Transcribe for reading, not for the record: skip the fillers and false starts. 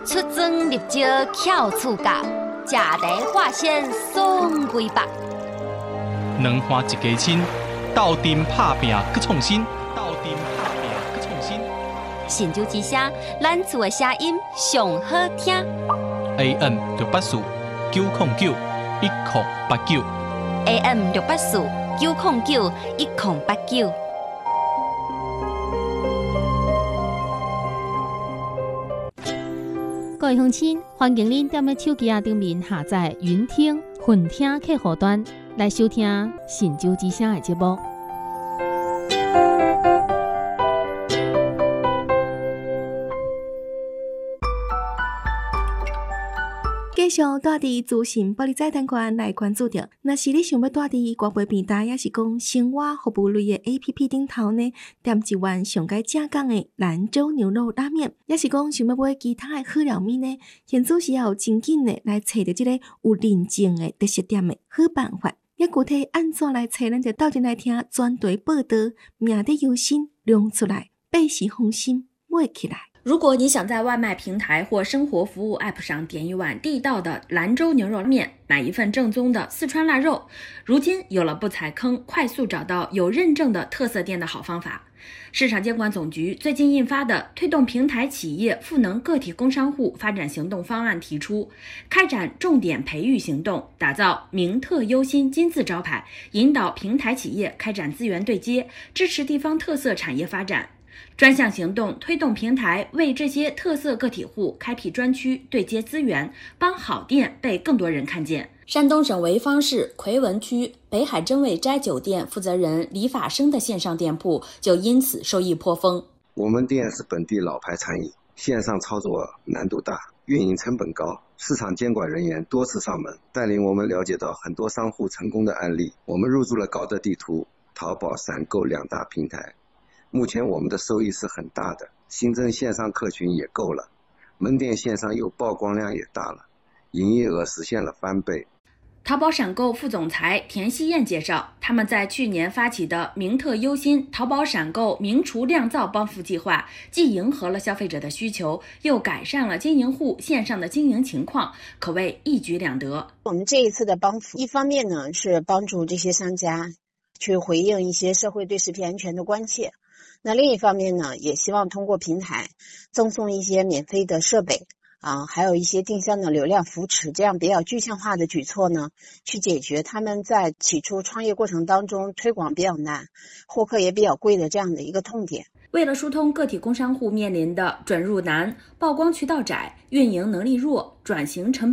出征入招巧处教，食茶化鲜爽规百。 两花一家亲，斗阵拍拼搁创新，斗阵拍拼搁创新。 神州之声，咱厝的声音上好听。 AM 684-909-1089 AM 684-909-1089。 各位乡亲，欢迎您踮咧手机顶面下载云听、混听客户端来收听神州之声的节目。 继续带伫资讯保利载单元来关注着，若是你想要带伫广播平台，也是讲生活服务类的 APP 顶头呢，点一碗上该正港的兰州牛肉拉面，也是讲想要买其他的好料面呢，现做是要有真紧的来找到这个有认证的特色店的好办法。也具体安怎来找，咱就斗阵来听专题报道，命得优先量出来，百事放心买起来。 如果你想在外卖平台或生活服务 App 上点一碗地道的兰州牛肉面，买一份正宗的四川腊肉，如今有了不踩坑、快速找到有认证的特色店的好方法。市场监管总局最近印发的《推动平台企业赋能个体工商户发展行动方案》提出，开展重点培育行动，打造名特优新金字招牌，引导平台企业开展资源对接，支持地方特色产业发展。专项行动推动平台为这些特色个体户开辟专区，对接资源，帮好店被更多人看见。山东省潍坊市奎文区北海真味斋酒店负责人李法生的线上店铺就因此收益颇丰。 我们店是本地老牌餐饮，线上操作难度大，运营成本高，市场监管人员多次上门，带领我们了解到很多商户成功的案例。我们入驻了高德地图、淘宝、闪购两大平台。目前我们的收益是很大的，新增线上客群也够了，门店线上又曝光量也大了，营业额实现了翻倍。 淘宝闪购副总裁田希燕介绍，他们在去年发起的名特优新淘宝闪购名厨酿造帮扶计划，既迎合了消费者的需求，又改善了经营户线上的经营情况，可谓一举两得。 我们这一次的帮扶，一方面呢是帮助这些商家去回应一些社会对食品安全的关切，那另一方面呢，也希望通过平台赠送一些免费的设备还有一些定向的流量扶持，这样比较具象化的举措呢，去解决他们在起初创业过程当中推广比较难、获客也比较贵的这样的一个痛点。 为了疏通个体工商户面临的准入难、曝光渠道窄、运营能力弱、转型成本